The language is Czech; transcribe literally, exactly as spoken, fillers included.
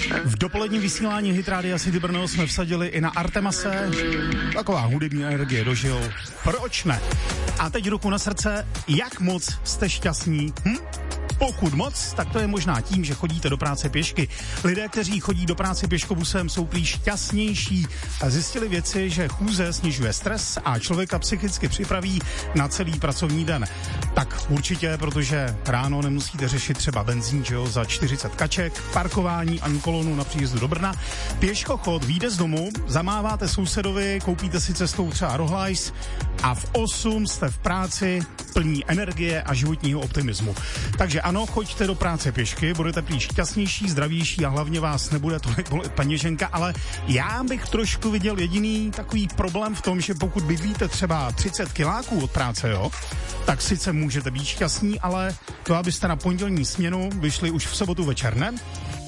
V dopoledním vysílání Hit Rádia City Brno jsme vsadili i na Artemase. Taková hudební energie dožil. Proč ne? A teď ruku na srdce, jak moc jste šťastní? Hm? Pokud moc, tak to je možná tím, že chodíte do práce pěšky. Lidé, kteří chodí do práce pěškobusem, jsou prý šťastnější. Zjistili věci, že chůze snižuje stres a člověka psychicky připraví na celý pracovní den. Tak určitě, protože ráno nemusíte řešit třeba benzín, že jo, za čtyřicet kaček, parkování ani kolonu na příjezdu do Brna. Pěškochod, vyjde z domu, zamáváte sousedovi, koupíte si cestou třeba rohlajs a v osm jste v práci plní energie a životního optimismu. Takže ano, choďte do práce pěšky, budete prý šťastnější, zdravější a hlavně vás nebude tolik bolet peněženka, ale já bych trošku viděl jediný takový problém v tom, že pokud bydlíte třeba třicet kiláků od práce, jo, tak sice můžete být šťastní, ale to, abyste na pondělní směnu vyšli už v sobotu večer, ne?